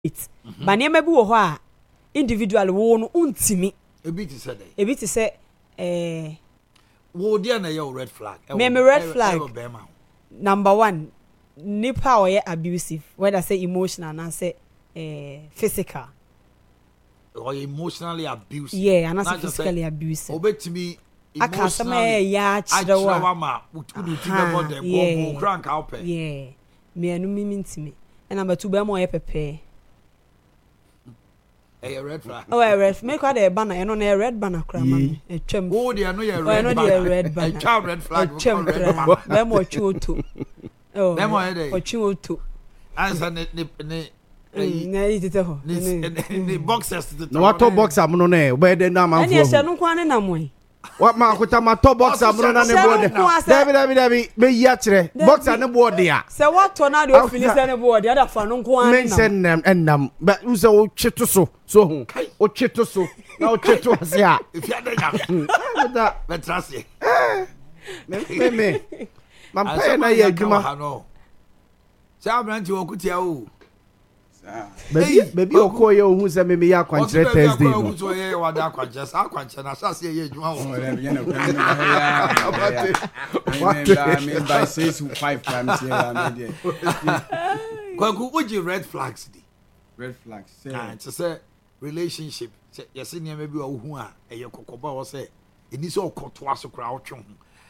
it ba ne ma bi wo ho a individual wo no untimi ebi ti say wo dia na your red flag me red flag number 1 nipa or abusive whether say emotional and say physical or emotionally abusive and also physically abusive obetimi emotionally ya chirewa ma utudu ti be more than go crank out me anu mimi ntimi and number 2 be mo ye pepe a red flag a red me kwa de banner eno na red banner kra ma etwam oh de no ye red banner a child red flag be mo chuoto oh be mo ye de ochuoto answer ne na yitete ho ni boxers no what boxer mo no na we de na manfo ene se no kwa ne na mo what ma akota ma to boxer mo na ne board David me yi akire boxer ne board ya se what na de ofini se ne board ya da fa no kwa ne na men sen nam ba uze o cheto so hu o cheto so na o cheto ase a if you dey da betrase me man pay na ye adwuma sa branti wo kutia o baby okoye ohun se me ya kwanchire Thursday no so ye wa da kwanchire sa kwanchire na sa se ye adwuma wo me by 6-5 times here na dey kwaku uji red flags di red flags say and say relationship yes ni maybe wo hu a eye kokoba wo say eni so okoto aso kra wo twe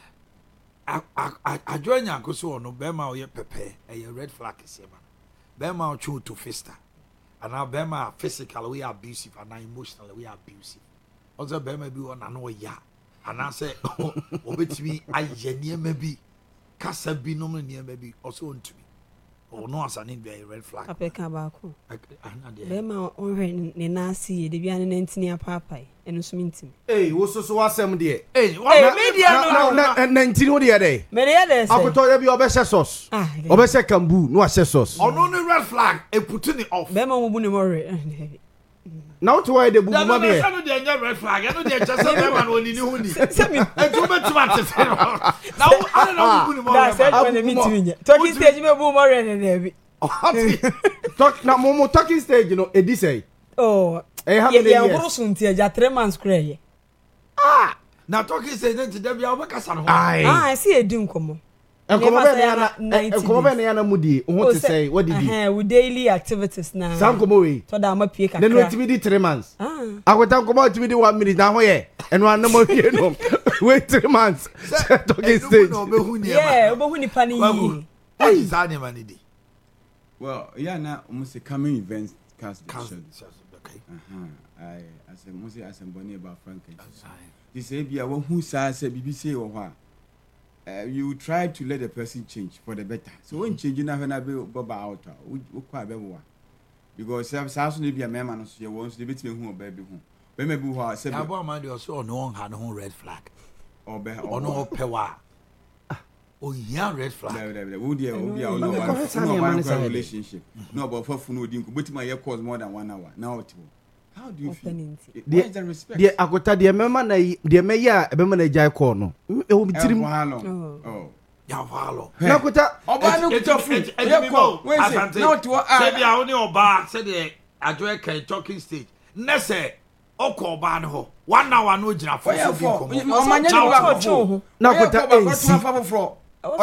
hu ajonya koso no be ma wo ye pepe eye red flag se ba Bema true to fista. And now Bema physical we are abusive and now emotional we are abusive. Also Bema be on no ya. And I say obetimi ayenie maybe kasa bi no ne maybe also on to me. Or no as an be a red flag. Apeka ba ko. Bema onhwe ne na asi de bia ne ntini apaapai eno so mintim. Wo so wasem de. Media na ntini wo de dey. Me de dey say. Akoto ya bi obese sauce. Obese kambu no ase sauce. Ono ne red flag e put ni off. Bema mo bu ni mo re. Na what why de bubu ma be. Na no de red flag. No de chese Bema no ni hu ni. Se mi e tu betima tese. Na I don't know bubu ni mo re. That's when the meeting. Talking stage me bu mo re na bi. Talk na mo talking stage no edi say. Oh. How many years? Yeah, sunti ja 3 months kray. Na talking stage nti da bia obekasa no. I see edi nkomo. Enkomo be na mudi ho to say what did you? We daily activities na. Sam komo we. So da ma pie kakra. Na no timi 3 months. Akwata komo timi di 1 minute na ho ye. Eno an mo pie no. Wait 3 months. Talking stage. Yeah, obo hu nipa ni yi. What is that name ani di? Well, yeah, now almost coming events cast. Okay. I said mostly as somebody about Franklin. This say be who say BBC or you try to let the person change for the better. So when changing na when I be boba out, we quite be one. Because some be a man so you want to be who baby who. When maybe who I said about man you so no one had no red flag. Or no pewa. Oh yeah, red flag. Would you be a relationship? No, but for no didn't but my year cost more than 1 hour. Now how do you feel? Where is the respect? The akota the mema na the meya e be ma na jai call no. E wo bitirim. Oh. Ya walo. Na akota oba no kutofu. Ye call. When say now to say bia wo ni oba say the ajo kai talking stage. Na say oko oba no ho. 1 hour no gina for so bi komo. Omanye no wa cho. Na akota ensi.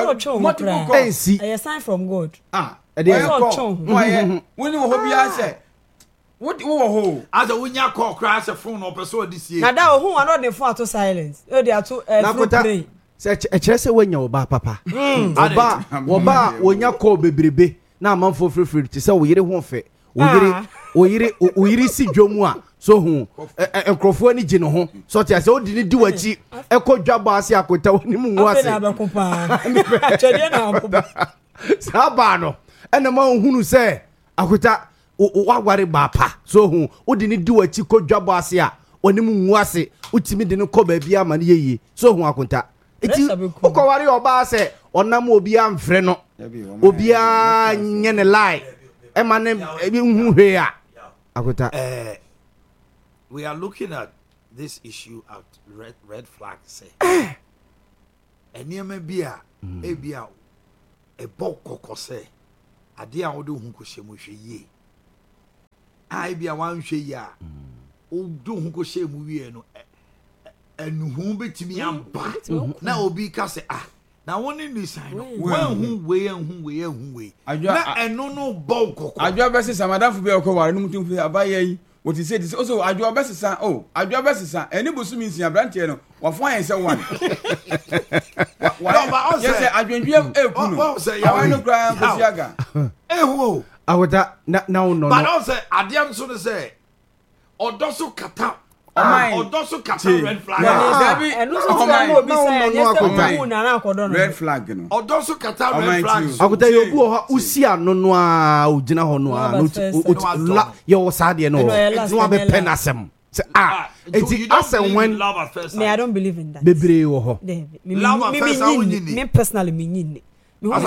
A sign from God. E dey call. When you ho bia say what ho as a wunya call crash phone or person this year. Na da ohu an no dey phone to silence. E dey ato play. Se kire se wanya oba papa. Oba wonya call bebrebe na amanfo frefre ti se wo yire ho fe. Wo yire si dwomu a so hu enkrofo ani gine ho so ti ase odi ni di wachi ekodwabo ase akota oni mu nwu ase. Afena be kopa. Chede na kopa. Saba no ena ma hunu se akota wagware bapa so hu odi ni di wachi kodwabo ase a oni mu nwu ase utimi de no ko ba bia ma ne yeye so hu akonta eti ukoware oba ase onam obi amfre no obi a nye ne lie e ma ne hu hwe a akonta we are looking at this issue at red flag say eniema bia e bia e bokoko say ade a wo de hu ko hyemu hwe yie I be a one share. Oh, don't go shame we no. And who bet me am back. Now be cast now one in this sign. Well, who way. I no bulk. I do best is a madam for Belko, I don't think we are by what he said is also I do a best son. Oh, I do a best son. And it was means in Brantiano, or fine someone. Yes, I don't say, I know Graham Yaga. Eh, whoa. I would that no. But also, I didn't so to say, or doso kata. Or doso kata red flag. Red flag. Or doso kata red flag. I would tell you, Usia no noa, Jina Honua, your Sadia no, it's not a penasem. It's when love at first sight. I don't believe in that. Baby, love at first sight. Me personally, me. Love.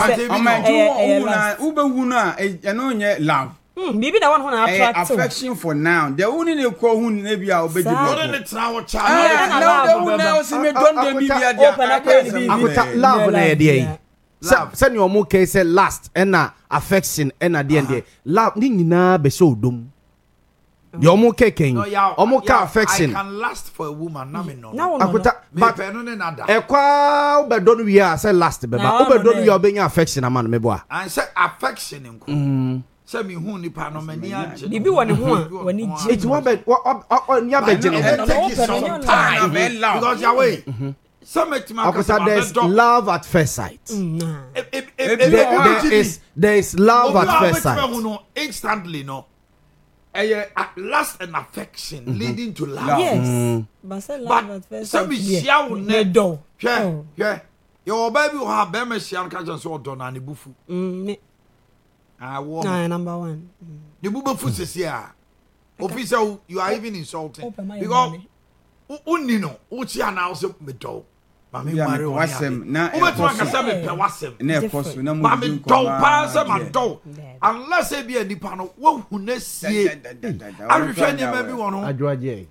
Maybe that one attract affection for now. The only they call who maybe I'll be the love na dey. Send your mo case last and affection and at the end love ni nyina be so dum. Your mo keken. Omo ka affection. I can last for a woman na me no. But ekwa obedon wi a say last be ba obedon wi obenya affection man me boa. And say affection nko. Say me hu nipa no mani age. Bibi woni hu a woni je. It one be nya be je no. Because your way. There's love at first sight. There is love at first sight. Instantly no. Lust and affection leading to love. Yes. But love at first sight. Yeah. Your baby will have them sian catch so don and bufu. Number one. The bufu says here. Officer, you are even insulting. Because unino, uchi announce me do. Mami mari wasem na unless e be a nipa no wo hu na sie ahwehwe ni ma bi wono adwaje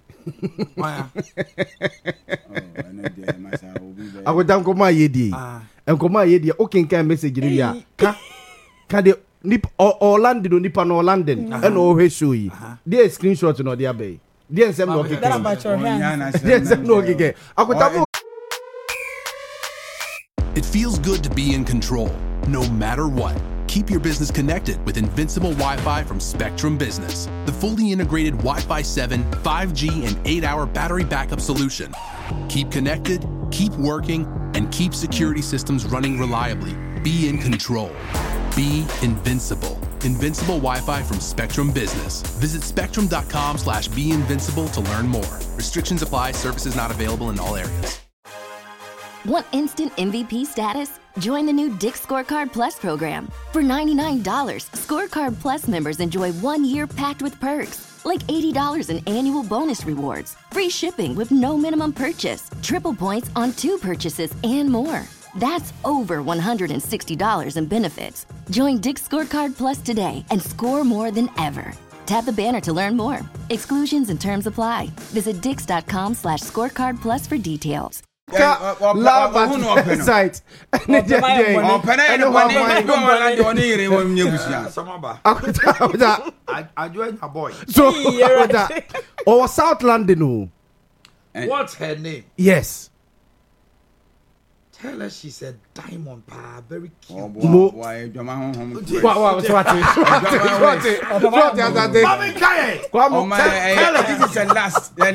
agodan ko ma yedi enko yedi o kinkan message ni ya ka de nip Orlando no nipa no Orlando and o he show yi dey screenshot no dey abey dey ensem no kike dey ensem no kike agodan. It feels good to be in control, no matter what. Keep your business connected with Invincible Wi-Fi from Spectrum Business, the fully integrated Wi-Fi 7, 5G, and 8-hour battery backup solution. Keep connected, keep working, and keep security systems running reliably. Be in control. Be invincible. Invincible Wi-Fi from Spectrum Business. Visit spectrum.com/beinvincible to learn more. Restrictions apply. Services not available in all areas. Want instant MVP status? Join the new Dick's Scorecard Plus program. For $99, Scorecard Plus members enjoy 1 year packed with perks, like $80 in annual bonus rewards, free shipping with no minimum purchase, triple points on 2 purchases, and more. That's over $160 in benefits. Join Dick's Scorecard Plus today and score more than ever. Tap the banner to learn more. Exclusions and terms apply. Visit dix.com/scorecardplus for details. Love at first sight. I join a boy. So or South London. What's her name? Yes. Tell her she's a diamond pa, very cute. Mommy Kai. This is the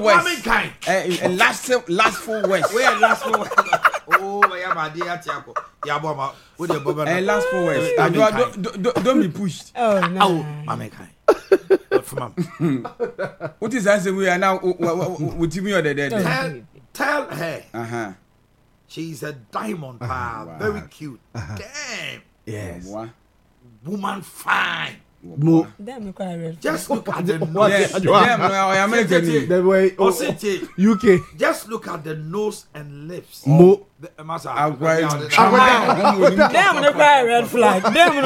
last full west. Where last full west? Oh, my dear Tiago. Yaboma, with your Boba. Last full west. Don't be pushed. Oh, no. Mommy Kai. What is that? We are now with me or the dead. Tell her. She's a diamond pa, very cute. Damn. Yes. Woman fine. Just look at the nose. UK. Just look at the nose and lips. Mo. Damn, no cry red flag. Damn,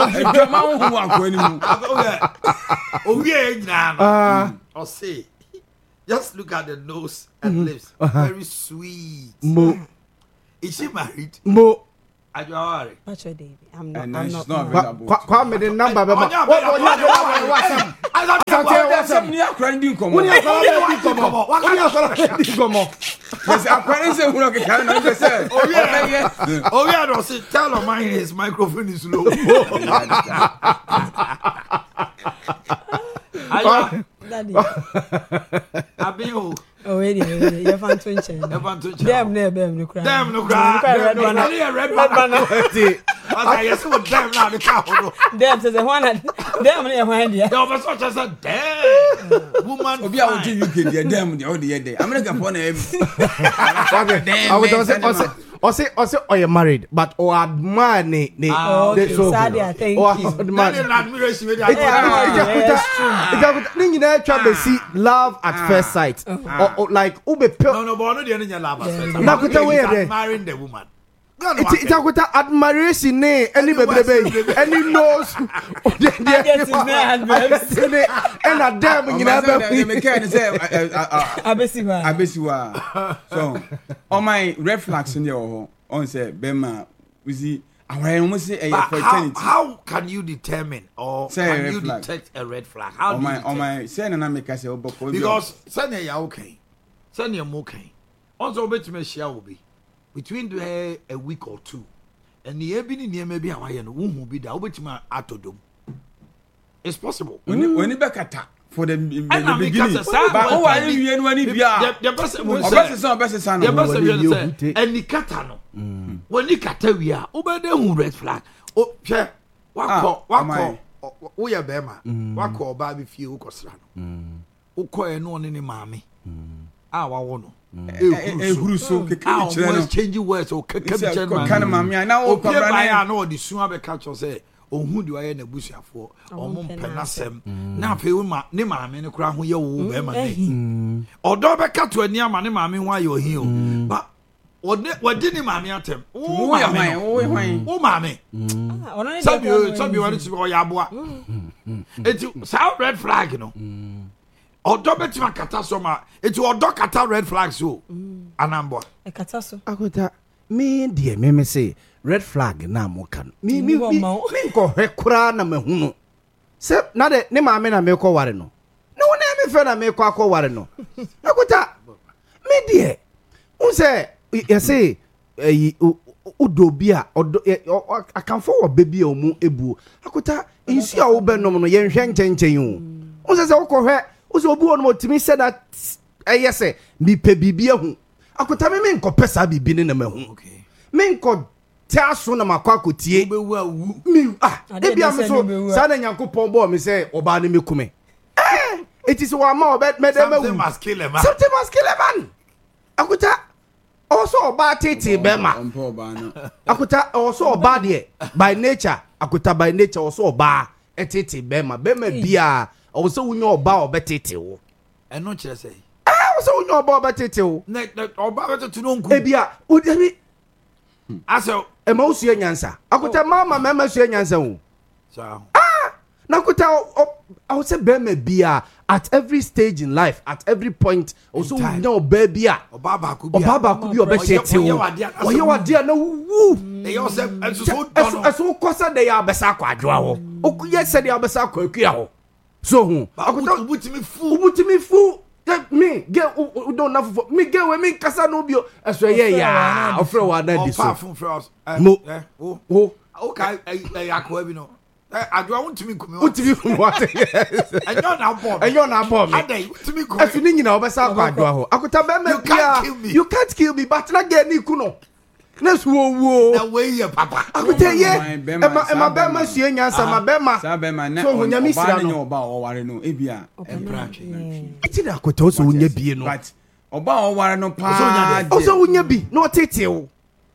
no. Say, just look at the nose and lips. Very sweet. Mo. Is she married? Mo. Are you alright? What's your David? I'm not not available. Kwame the number. Dem ni akra ndi komo. Woni akra ndi komo. Woni akra ndi komo. Yes, akra say who okay can no say. Oh yeah, no say tell of mine his microphone is low. Daddy. Abio. Oh, wait, you're fan to change. Damn, no cry. Damn, no cry. Red banana. Yes, what damn now the cow. Damn says the one. Damn, near one. Yeah, but such as a damn woman. Obi a would you can damn the other day. I'm going to go on him. I say, oh, you're married, but oh, admire ne. So Sadia, thank you. Love at first sight. Or like ube. No, but no, the love at first sight. Nakuta marrying the woman. It's a admiration, any baby, any nose, and a damn, you know, so on my red flags in your on say Bema, we see. How can you determine or can you detect a red flag? How do you on my saying and I make us because send ya okay, send ya okay. Also, bet me share will be. Between a week or two, and the evening near maybe a wire who be the Obama atodom. It's possible. When you back attack for the beginning, but who are you when you be the best and the catano. When the catawia, over the red flag. Oh, yeah, what we are Bema, what call Barbie few Cosrano. Who call a no any mammy. Our one. Always change words or kind of mammy. Now, I know the sooner catch or say, oh, who do I in a bush for? Or Monpenasem. Now, pay ne mammy in a crown who you will or don't cut to a near money mammy while you're here. But what didn't mammy at him? Oh, mammy. Some you want to go Yabua. It's South red flag, you know. Or double my catasoma. It's your dog cata red flag so. Anambo. A catasso. Akuta. Me dear, me say red flag na mo kan. Me ko hekura na me hunu. Se na de ne ma me na me ko ware no. Ne wona me fe na me ko akọ ware no. Akuta. Me dear. Un say you say udobia akanfo wo baby o mu ebu. Akuta insu a wo be no no ye nhwe nkyɛnkyɛn o. Un say wo ko hwe Uso obi won mo timi said that yes mi pe bibia hu akota me nko pesa bibi ne na mahu okay me nko taso na makwa kotie mi e bia me so sa na Nyankopon bo me say oba ne mekume it is one more bet me dem something must kill a man akota also oba tete be ma akota also oba de by nature akota by nature also oba etete be ma bia also we know about betete wo and no chere say also we know about betete wo na oba betete no nku ebia o dey aso e ma usue nyansa akota mama mama usue nyansa wo so na akota I would say be bia at every stage in life at every point also we know baby oba ba ku bi obetete wo oye wade na wu e yo say eso kosa dey abesa kwadwa wo okuye se dey abesa kwakua ho so who ubutimi fu me get don't know for me get we me kasa no bio eso ye ya ofre wa na diso no okay yakwa bi no adwa untimi kumi what enyo na bomb adai untimi kumi afi ni nyina obesa kwa adwa ho akota be ma bia you can't kill me but na get ni ku no Let's wo na we ye papa akute ye ema be ma sue nyansa ma be ma so hunya mi sira no oba o ware no ebia iti na akute so hunya bie no but oba o ware no pa so hunya bi no tete wo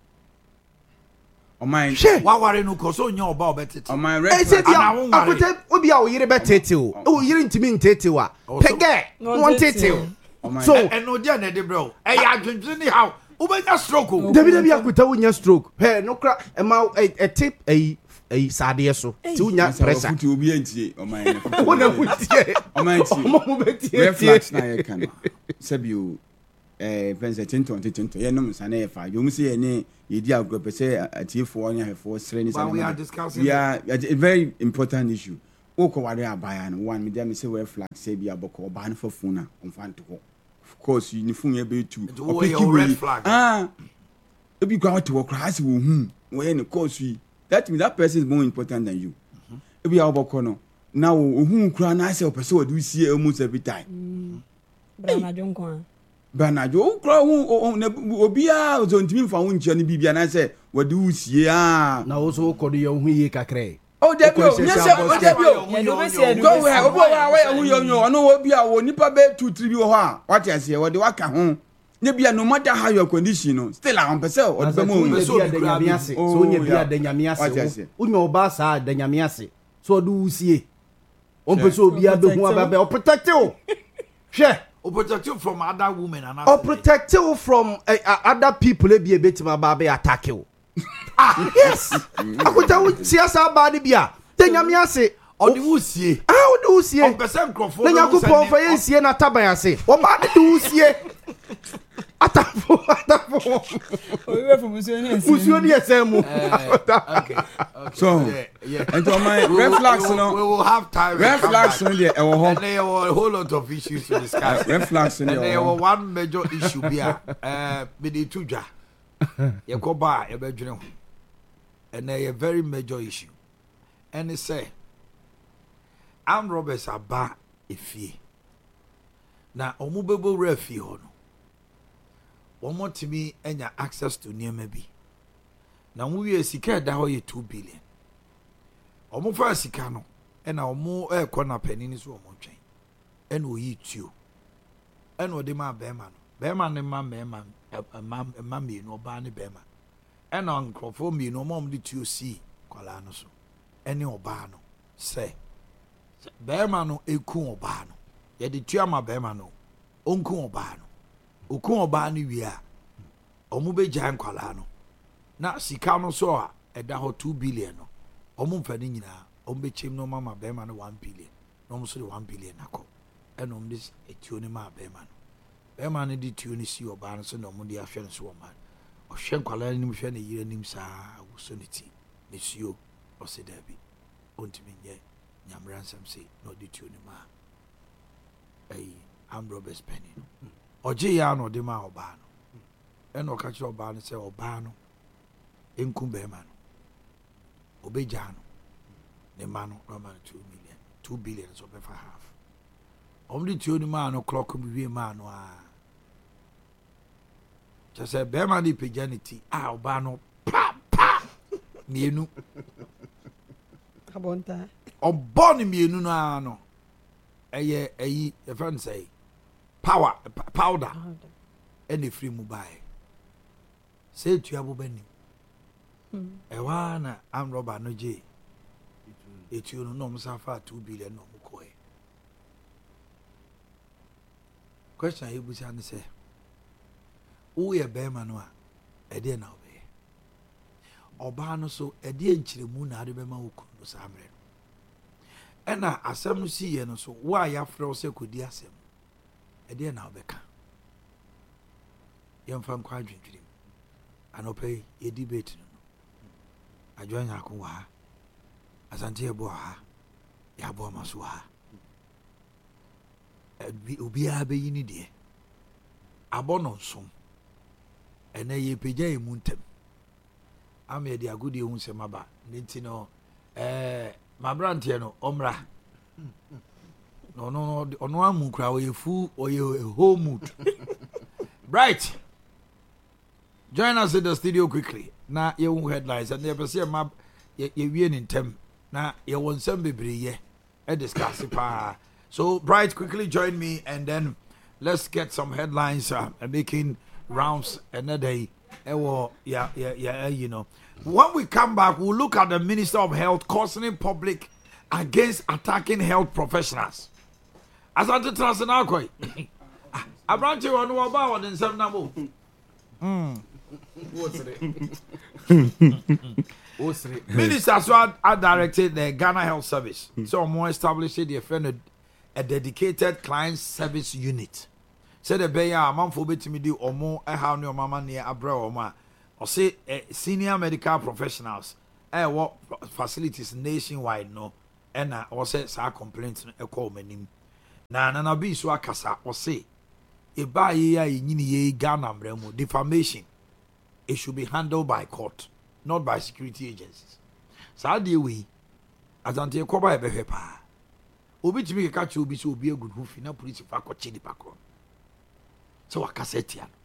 o man wa ware no ko so hunya oba obetete o man red akute obi a o yire betete wo o yire ntimi ntete wa pege won tete wo so eno dia na de bro e ya adwendwe ni how ubenya stroke David akuta wunya stroke he no kra ema a tip a sade so ti wunya pressure futi obi antie o man wona futi o man ti mo betie reflex na ye kan sabio pensa tinto ye no msa na ye fa yo mse ye ne ye di agro pese atiefo onya hefo sre ni sana we are discussing a very important issue woko ware abaya no one media me say we flag say bi aboko oba no for phone na onfa nto ho of course you ni phone e be tu red flag ebi kwa what work as wo hu we no course you that means that person is more important than you ebi aboko no now hu kura na say person we do see almost every time Banajo kura hu obia ozontimi mfa hu nche no bibia na say we do see na wo so kodo ye hu ye kakre oh debio go where obo wa hu yo ono obi a wo nipa be 2-3 bi wo ha what you say we dey waka ho ne bia no matter how your condition no still am person o de mo so nyame ase so nya bia da nyame ase unya oba sa da nyame ase so do usie o person obi a be hu ababe o protect you hwe o protect you from other women and or protect you from other people e be betima ababe attack you yes akuta wo siasa ba de bia da nyame ase o de usie o de usie o person crofo na yakupon fa yensie na taban ase o ba de usie atafo owe from musuo ni esemu okay so and my red flags no we will have time red flags no there e wo ho and there were a whole lot of issues to discuss red flags no there were one major issue bia be the tujwa ye ko ba e be dwene ho and a very major issue and it say armed robbers aba efie na omubebo refie ho no womo timi enya access to niema bi na wo wie sika da ho ye 2 billion omo fa sika no na omo ekona panini so omo twen ena oyi tuo ena ode ma bema ne ma me no ba ne bema ena nkrofo mi no mom de tuo si kwala no so ene oba no se bema no eku oba no ye de tuo ma bema no onku oba no okun oba ni wi a omu be jan kwala no na sika no so a eda ho 2 billion no omu mfa ni nyina omu be chem no mama be ma no 1 billion no omu so de 1 billion akọ ena omu dis etio ni ma be ma no di tio ni si oba no so na omu di ahwe no so oba o hwe kwala ni mu hwe na yire nim sa wo so ni ti mesio o se da bi ontimi nye nyamran sam se no di tio ni ma am Robert's penny no oje ya no de ma oba no eno ka chi oba no se oba no enku be ma no obeja no ne ma no rama 2 billion so be for half omdi ti oni ma no clock bi wie ma no a just be ma di pejanity oba no pa mienu abonta obon mienu no a no eye e friend say powder and free mobile say to abu bani e wa na am roba no je etu no msafa 2 billion no mko e question e busa ne say wo ye be ma no a e de na obe oba no so e de nchiremu na ade be ma wo kunu samre no e na asem no si ye no so wa ya frɛ se kodi asem ede na obeka yemfa nkwa adwendwiri anope ye debate no adwanya akon wa asante ebo ha ya bo maso ha obi a be yini de abono nsom ene ye pegya emu ntem ame de agudi ehun se maba nti no mabrante no omra no amu kra we fu oye whole mood right join us in the studio quickly na ye headlines and ye be map ye wie in tem na ye won some bebreye e discuss pa so Bright, quickly join me and then let's get some headlines making rounds another day you know when we come back we'll look at the Minister of Health cautioning public against attacking health professionals. As I trust in our coy, I brought you on about in some number. Ministers are directed the Ghana Health Service, so more established the offended a dedicated client service unit. Said the Bayer among for bit me do or more a how no mama near Abra or ma or say senior medical professionals what facilities nationwide no. ɛna ɔsɛ saa complaint no ɛkɔ ɔmanim na Nana B so akasa ɔse eba ye a yɛnyini ye Ghana mmara mu defamation it should be handled by court not by security agencies saa deɛ wei azante kɔba ɛbɛhwɛ paa obi timi keka kyerɛ obi sɛ obi agu ho fi na police fa kɔkye nipa korɔ sɛ wakasa tia no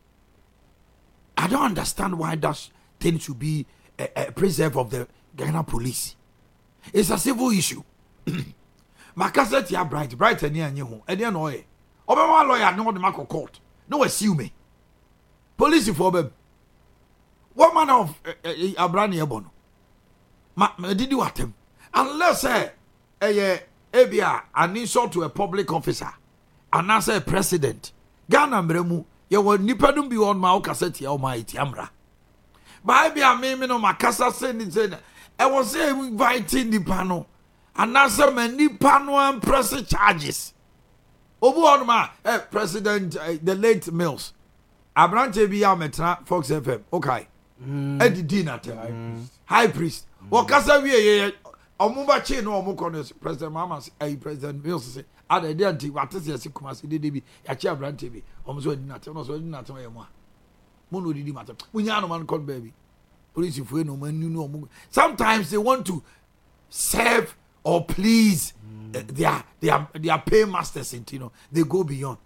I don't understand why that thing should be a preserve of the Ghana police. It's a civil issue. Makasa tia bright ani anye ho. E dey no ye. Obema lawyer no de mako court. No assume me. Police for them. What man of Abrani ebono? Ma did you attempt? Unless ebia an insult to a public officer. And as a president. Ghana mremu ye won nipa dum bi on ma okasa tia o ma itiamra. Ba bia me no makasa say ni say I was inviting nipa no. And as a nipa no and press charges. Obu on ma President the late Mills. Abrante bi metra Fox FM. Okay. Eddie Dina High Priest. Wakasa wie omuba chi no omukono President Mama President Mills say ada dey anti watese yesi kumase de bi ya chi Abrante bi omso Dina no so Dina to ye mo a mo no didi matter munya no man call baby police if we no man no omu sometimes they want to serve or please their paymasters you know they go beyond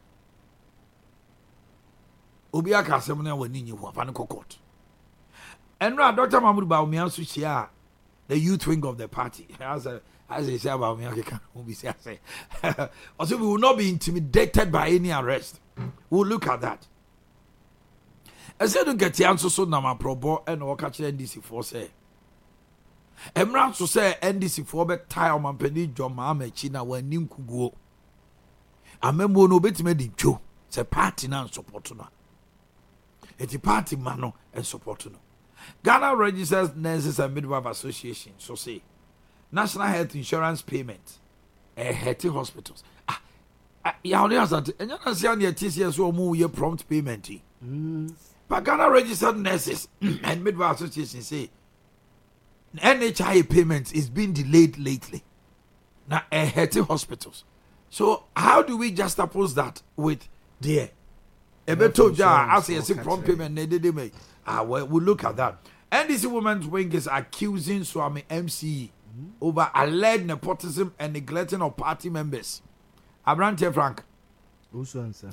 obi aka asem na wani nyi ho afa ne court enra Dr. Mahmoud Bawumia so chia the youth wing of the party as they say about me can be say also we will not be intimidated by any arrest. We'll look at that. I said to get the answer so na ma probo and work at NDC for say Emran so say NDC for be tie on mampeni John Mahama China when nim kuguo amembo no betime di two say party na support no eti party mano and support no Ghana Registered Nurses and Midwife Association so say National Health Insurance Payment health hospitals ya only has that and you see on the TCS so mu ye prompt payment but Ghana Registered Nurses and Midwife Association say NHI payment is being delayed lately now health hospitals. So how do we juxtapose that with the Ebeto Ja as a prompt payment needed me? Well, we'll look at that. NDC Women's Wing is accusing Swami MCE over alleged nepotism and neglecting of party members. Abrante Frank. Also answer.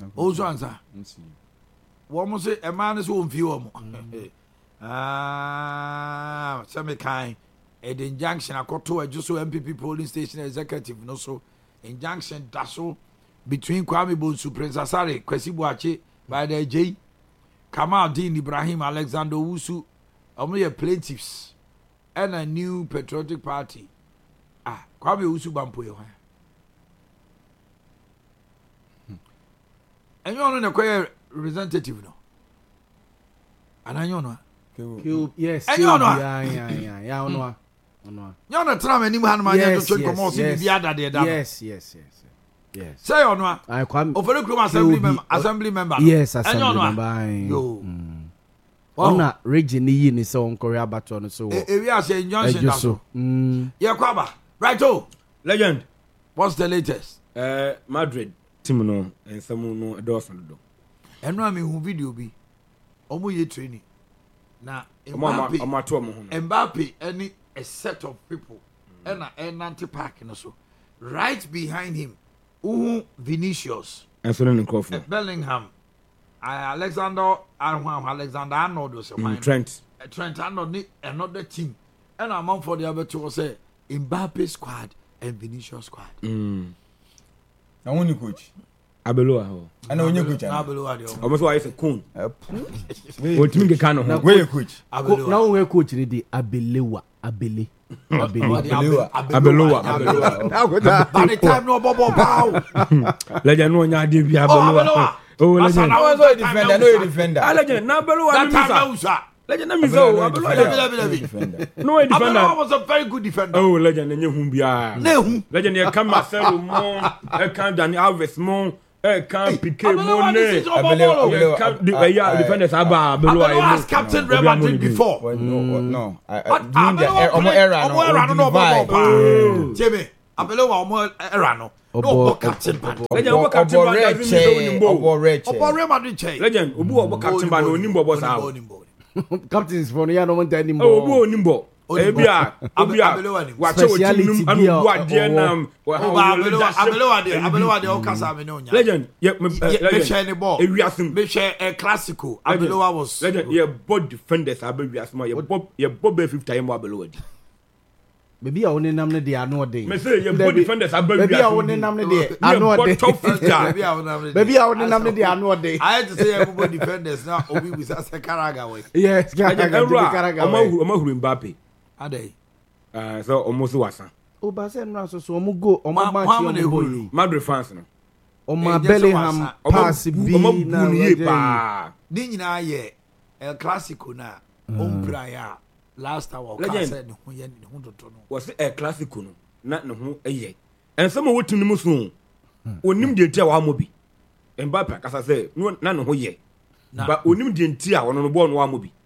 What must say a man is won't view some kind at the injunction I got to a Juso MPP polling station executive no so injunction dasso between Kwame Bonsu Prince Asare Kwesi Boache by the J Kamal Dean Ibrahim Alexander Wusu only plaintiffs and a new patriotic party. Kwame Wusu Bampoe. And you are not a representative no. And I know. Yes. And you know. Yeah, no. You're not trying any man to check come on the other day. Yes. Say or no. I come over the assembly member. Yes, assembly member. Yo. Ona region yi ni so Korea baton so. We are saying Johnson. Yeah, Kwaba. Right oh. Legend. What's the latest? Madrid. Team no and some no Dawson do. And no me who video be. Omo ye training. Na Mbappe any a set of people and an anti-park so right behind him Vinicius and Bellingham Alexander Arnold was Trent Arnold another team and among for the other two was say Mbappe squad and Vinicius squad. I want you coach Abeloa. I know you coach. Abeloa. Almost why is a coon. What you mean kind of where you coach? Now we coach the Abelewa. Abele. Abeloa. By the time no bobo pow. Legend no nya dey be Abeloa. Oh legend. I was a defender, no defender. Legend na Abeloa that time no legend na Abeloa. No defender. Abeloa was a very good defender. Oh legend na hu bia. Na hu. Legend e come Marcelo mo, e kan Dani Alves mo. Can't pick money. Defenders Abelo has captain Real Madrid before. No. Jimmy, Abelo wa era no. No captain ban. Legend captain ban Real Madrid che. Legend obu captain ban onimbo boss out. Captains for no want anymore. Obu onimbo. Ebia wa che otinum anu wa de nam Abelo wa de o kasa me no nya. Legend me share the ball. Ewiasem Me share a classical. Abelo was legend ye both defenders abewiasem ye both be 50 time Abelo wadi. Maybe I only name the ano day. Me say ye both defenders abewiasem. Maybe I only name the ano day. Maybe I only name the ano day. I had to say everybody defenders now obi with as a Karaga way. Yes, Karaga. Omo Mbappe. Ade. So almost wasa. O ba se nra so omo go omo match omo boy. Madrid fans no. Omo Bellingham pass bi na ye pa. Ni nyina ye El Clasico na ompra ya last hour kasa ne ho ye ne ho toto no. Was El Clasico no na ne ho eye. Ensem wotim nim so. Onim de ntia wa mobi. Mbappe kasa se na ne ho ye. Ba onim de ntia wono no bo no wa mobi.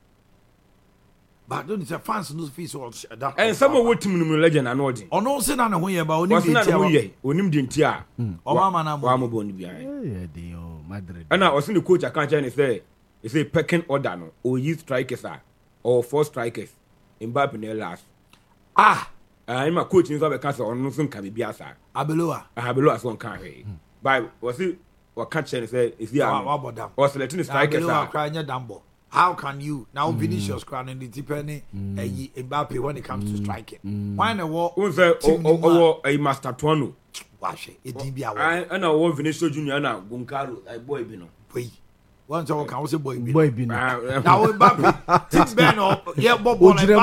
But don't say fans no feel so that. And some of what team legend and ordin. Ono se na ne ho ye ba onim de ntia wo ye. Onim de ntia. O mama na mo. Wa mo bo ni bia. Eh de o Madrid. And now the coach account and say pecking order no or use strikers or 4 strikers. Mbappe ne last. I'm a coach in the castle on no can be biasa. Abelo as one can he. By was it what catch and say is the or selecting the strikers are crying Dambo. How can you now Vinicius crown in the Tiffany Mbappe when it comes to striking? Why the war a master Tuano? Wash it be and I want Vinicius Junior now, Goncalo, a boy bino. Wait. Once I can say boy bino. Now Mbappe, Tim Beno, yeah, Bob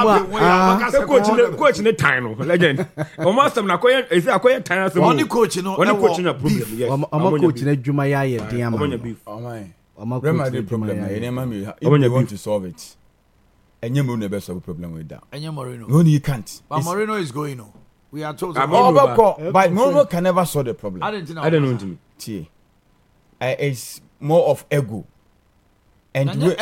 coach in the time, legend. Or master Nakoya is a quiet time. Only coach, you know, when coaching a problem. I'm a coach in a Jumaya, beef. Real Madrid problem. You want to solve it. And you will never solve a problem with that. And you Moreno. No, you can't. But Moreno is going on. We are told. But Moreno can never solve the problem. I don't know to me. It's more of ego. And maybe.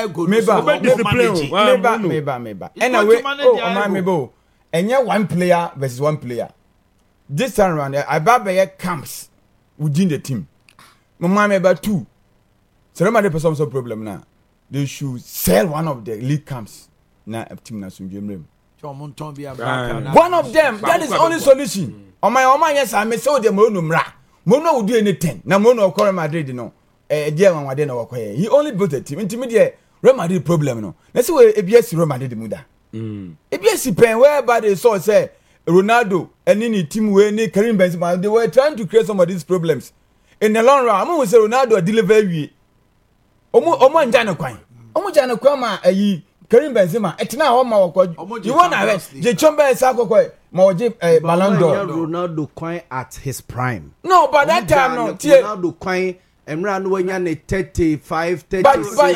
And you're one player versus one player. This time around, Ababe camps within the team. Mama maybe 2. So remember the some problem now. They should sell one of the league camps. Now team na sunjemrem. One of them. That is the only solution. On my yes, I may say the Mono mra. Mono will do anything. Now Mono or Madrid no. Dear one day no work. He only built a team. Intermediate Real Madrid problem no. Let's see where ABS Real Madrid muda. ABS pen whereby they saw say Ronaldo and any team where ni Karim Benzema they were trying to create some of these problems. In the long run, I'm going to say Ronaldo deliver Omo njana kwan. Omo jana kwan ma ayi Karim Benzema etina ho ma woko. You want to je chombe sa kokoi ma oje Ballon d'Or. Ronaldo kwan at his prime. No, but that time no. Ronaldo kwan Emra no wanya ne 35 36. But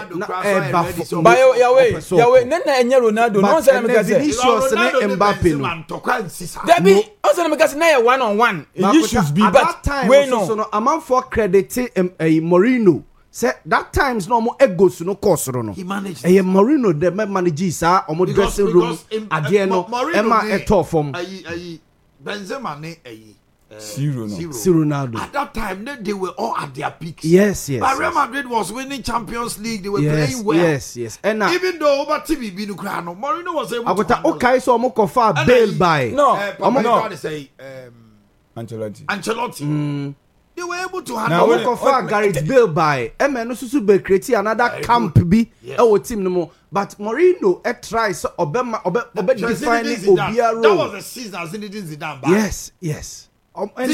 Yahweh nena enye Ronaldo no say na me say Vinicius ne Mbappe no. Debi o say na me say na 1-on-1. It should be but we no. So no amount for credit Mourinho. Say that times no more egos no course no. He managed. Mourinho the manage sa omo dressing room adie no Emma eto form. Benzema ne Zero Ronaldo. At that time they were all at their peaks. Yes. But Real Madrid was winning Champions League. They were playing well. Yes. And even though over TV binu krano, Mourinho was able to. Okay, so omo kofa bail by. No. Say Ancelotti. They were able to handle. Now kofa Gareth Bale by. No susu be create another camp bi e wo team no mo. But Mourinho try so obe defining Obia role. That was the season as Zinedine Zidane. Yes. And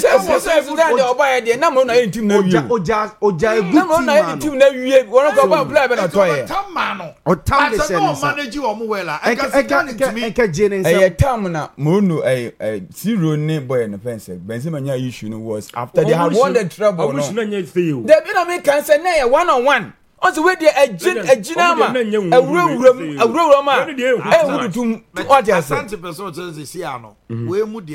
also where the a jinama a room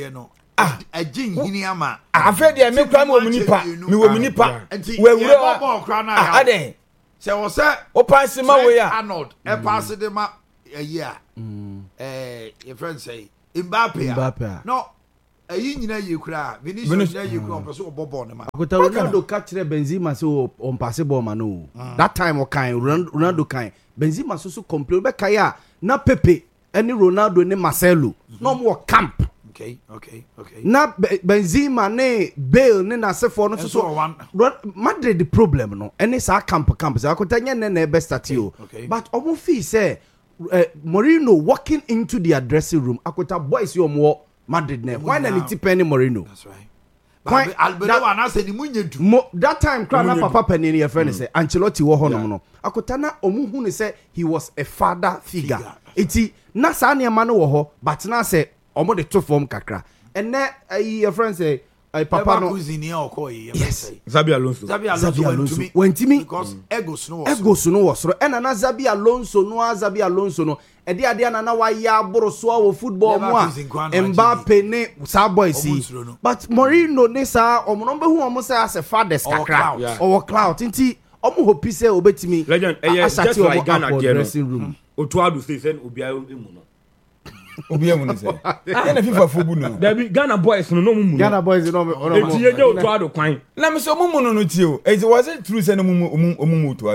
agin hini ama afa dia me kwa me omnipa me omnipa we wura ball kra na aden se wo se o pass ma we ya Arnold pass de ma year your friend say Mbappe no ayi nyina ye kura Vinicius nyina ye kura on person obobo ne ma akota Ronaldo catch Benzema say on pass ball ma no that time o kan Ronaldo kan Benzema so complain be kai a na Pepe any Ronaldo ne Marcelo no mo camp okay na Benzema ne Bale ne na sefo no so Madrid the problem no any sa camp say akota nya ne be start o but omo feel say Mourinho walking into their dressing room akota boys you mo Madrid ne why na liti penny Mourinho that's right Albedo ana say ni munyedu that time crowd na papa penny your friend say Ancelotti wo honom no akota na omuhu ne say he was a father figure iti na sa ne ma no wo ho but na say omo de to form kakra and your friend say papa no yes Xabi Alonso wentimi because egos no was so and na Xabi Alonso no e de ade na wa ya boro so wo football mu a Mbappe ne sa boys but Mourinho ne sa omo no be hu omo say as a fathers kakra or clout nti omo hopi say obetimi legend just like Ghana dressing room Otuado say obi emu no obi emu no say na FIFA fobu no there Ghana boys no mu Ghana boys no eti ye Otuado kwan na me so mu no tie o it was it true say no mu Otuado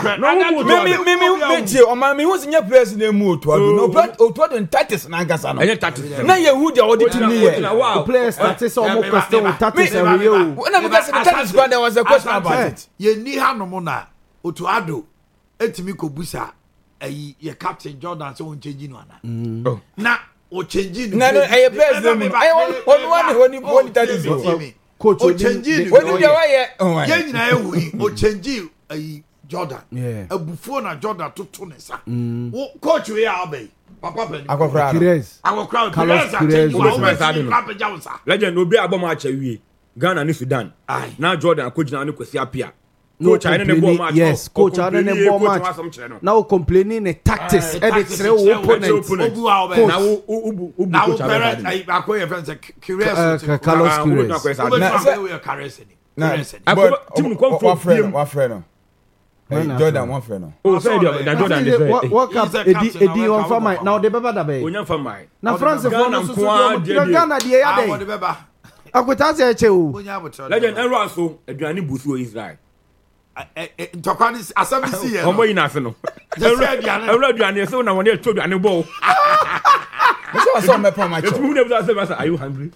me tie o ma me hu se nya press na mu Otuado no Otuado status na gasa no na ye hu dia odi timi ye player status o mo question status every year na me gasa status squad there was a question about it ye ni hanom na Otuado etimi ko busa ye captain Jordan so on change no ana na o change no na e press no me one that is coach o change no ye nyina e o change Jordan abufuo na Jordan toto ne sa coach we abai papa pen akokra legend obi abom acha wie Ghana ni Sudan na Jordan akogina ne kwasi apia coach ane ne ball match yes coach ane ne ball match now complaining the tactics edit three opponent na ubu coach ane akoye friends Carlos Queiroz wa friend Jordan one friend oh say Jordan is what cup edi on for my now the beba da be onya for my na France for no so Ghana dey ya dey akwita say eche o legend enro so aduane busu Israel ntokwa ni asami si ye omo yin ase no enro aduane so na won dey to aduane bo so me pa match you never say are you hungry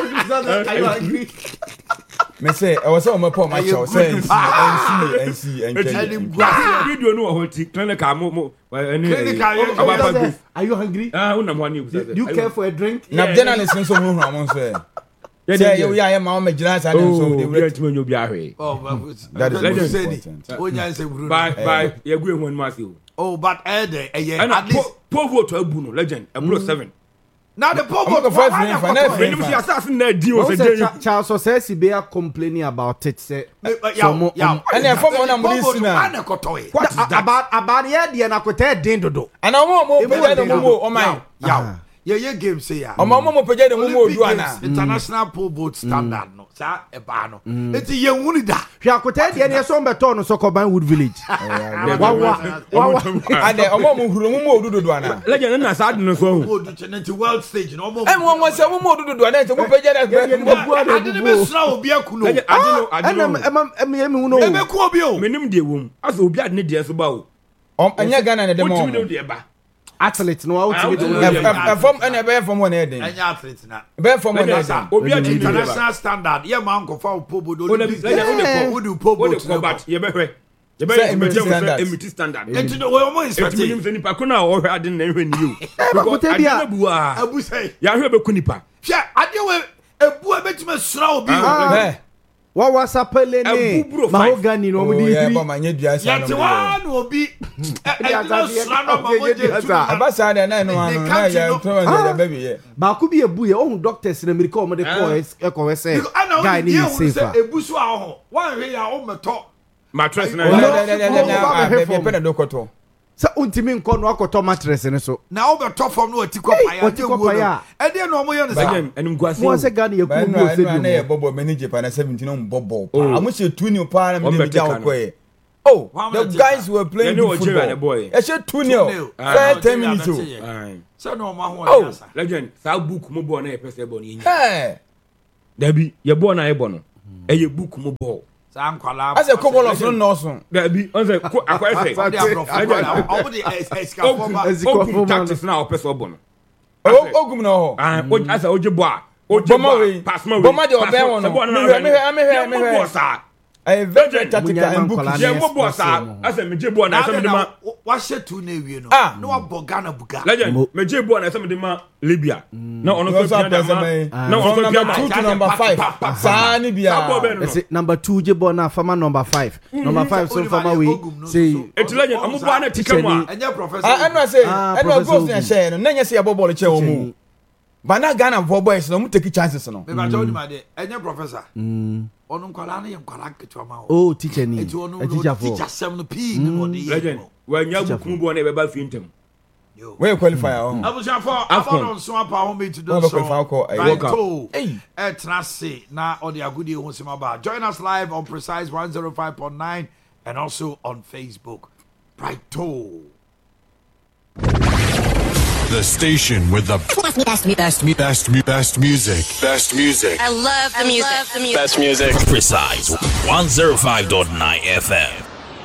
me say I was on my point match say and video no hold clinical mo are you hungry una mo ani do you care for a drink na journalist nso mo hu amon say say you ya ma me jira sa dem so dey wait me nyo bi ahwe that is onya say bro bye ye gu ehun ma say but at least povo to abu no legend abro 7 now the povo first name for assassin na di o say Charles says be complaining about it say and then from one am this na what is that about here dey na kwete den dodo and mo pe no mo o man ye game say ya mo pe je mo odu ana international pole vault standard no sa e ba no eti ye huni da hwa kwete dey na so mbeto no so Koban Wood Village wa ade mo huru mo odu dodo ana legend na sa no so odu chenenti world stage no mo mo se mo odu dodo ana mo pe je na ade ne be sra obi akuno ade no hu no e be ku obi o menim de wom asa obi ade ne de so ba o anya Ghana ne de mo de ba athlete no out to from any be from one heading anya athlete na be from one heading obi ade international standard ye man ko fa pobo do do pobo but ye be hwe ye be emiti standard enti no we mo inspect enti nim nipa ko na o hwe ade na hwe ni you because ade na bua abu say ya hwe be ku nipa hwe ade we ebu ebetima sura obi wa wasapele ne mahogany no mo di ya ba manye duasa no ya te wa no obi sura no ma mo je abasa na na no na ya to na baby ye ba ku bi ebu ye ohun doctors na America o mo de ko say guy ni safe ebu so a ho wa hwe ya o meto mattress na be pe na dokoto Sa untimi nko no akoto mattress ne so. Na obeto fom no ati kopaya. Ati kopaya. E dey no mo ye no sa. Enim guase. Mo se Ghana ye ku bi o se bi. Na ye bobo manager pa na 17 on bobo. Amu se 2-0 pa na me dey ja okoye. Oh, the guys were playing good football. I said 2-0. Fair 10 minutes. So no ma ho ya sa. Legend, sa book mo ball na e pese ball ni. Hey. Dabi, ye ball na e ball no. E ye book mo ball. Sa nkwala. Ase kobolo so no so. Dabi, on say akwa say. Omo the escape tactics na o pese ball no. Ogum no ho. Asa oje ball. Oje pass ma we. Boma de obe won no. Me I very tactical and book. Yeah, mo boss asa me je ball na asa me de ma. Wa she tu na ewie no. No wa bogana buga. Legend, me je ball na asa me de ma Libya. Na ono so pia na ma. Na ono so pia number 2 to number 5. Sa ni bia. Number 2 je ball na fama number 5. Number 5 so fama we say et legend amu ball na tika mu. Enye professor. I say, I know go na share no. Na nya say abobolo che wo mu. Bana Ghana boys no mu take chances no. Me ba jaw ni ma de. Enye professor. Onu nkwala na ye nkwala keto ma. Oh, teacher ni. Teacher for. Teacher sem no pi ni mo de. Legend. Wa nya buku bo na e be ba fi ntem. Yo. Where qualify on? Abuja for afon so apa ho me to do so. World Cup. Hey. Trase na on the agudi ho sima ba. Join us live on Precise 105.9 and also on Facebook. Brighto. The station with the best music. Best music. I love the music. Best music. Precise 105.9 FM.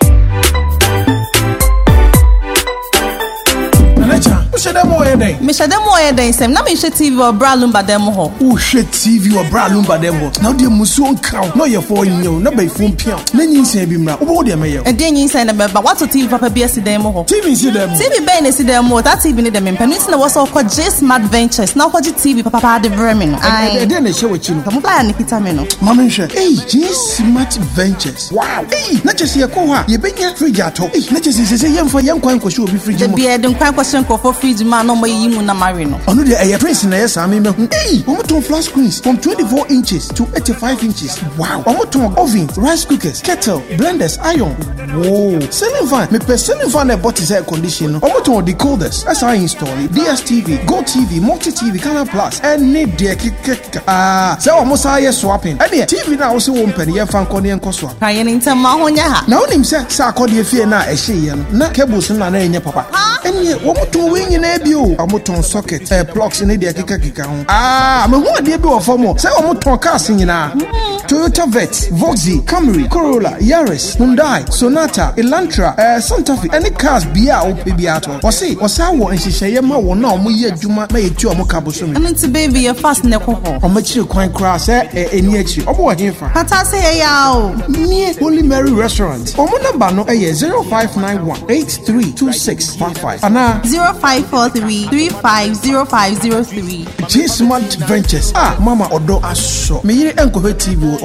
Misha demo e den sem na me hwe TV or bra lumba demo ho. Wo hwe TV or bra lumba demo. Na de musu nkaw. No ye for nyo na bai fun pia. Na nyinsa bi mra. Wo de me ye. E de nyinsa na be ba. What TV papa bi esi demo ho. TV si demo. TV be na esi demo. That TV ni dem mpa. Nti na wo so ko J Smart Ventures. Na ko TV papa de bremen. E de na hwe wachi no. Kamu ba na kita me no. Mama hwe. J Smart Ventures. Wow. Na chese ye ko ha. Ye benya fridge ato. Na chese se ye mfa ye nkwan ko hwe obi fridge mo. De bi e de nkwan ko hwe ko for fridge ma no mo yi mu na mari no. Onu de air prince na yes ami me hu. Omoton flat screens from 24 inches to 85 inches. Wow. Omoton oven, rice cookers, kettle, blenders, iron. Whoa. Ceiling fan. Me per ceiling fan e bought is air conditioner. Omoton decoders. As I install it. DSTV, Go TV, Multi TV, Canal Plus. And need de kika. So almost I swapping. And the TV na also won penny ye fan koni enko swap. Kan ye nta ma ho nya ha. Na onim se sa akodi efie na ehye ye no. Na cables na na enye papa. Enye omoton we nyina bi o. Omoton socket, plugs in the kika ho. Me hu ade bi wo famo. Say omoton cars nyina. Toyota Vets, Voxy, Camry, Corolla, Yaris, Hyundai, Sonata, Elantra, Santa Fe. Any cars bia o pe bia to. Osa wo nhihye ma wo na omo ye adwuma na ye tu omo ka boso mi. Anti baby ye fast ne kokko. Omo chire kwan kra say eni achi. Obo wo henfa. Pata say ya o. Me Holy Mary Restaurant. Omo number no 0591 832655. Ana 0543 350503. J Smart Ventures. Mama odo aso. Me yire enko TV